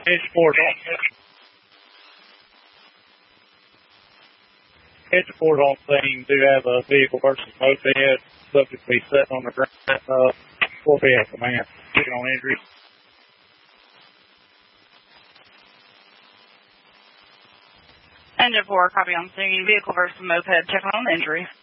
Edge report on scene. Do have a vehicle versus moped. Subject to be sitting on the ground. 4PF command. Checking on injuries. Engine 4, copy on scene. Vehicle versus moped. Checking on injuries.